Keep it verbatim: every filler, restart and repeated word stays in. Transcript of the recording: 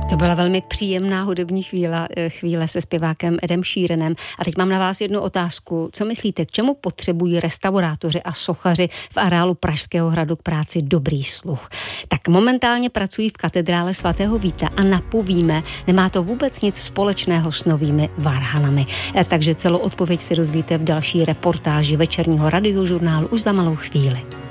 To byla velmi příjemná hudební chvíle, chvíle se zpěvákem Edem Sheeranem. A teď mám na vás jednu otázku. Co myslíte, k čemu potřebují restaurátoři a sochaři v areálu Pražského hradu k práci dobrý sluch? Tak momentálně pracují v katedrále svatého Víta a napovíme, nemá to vůbec nic společného s novými varhanami. Takže celou odpověď si dozvíte v další reportáži večerního radiožurnálu už za malou chvíli.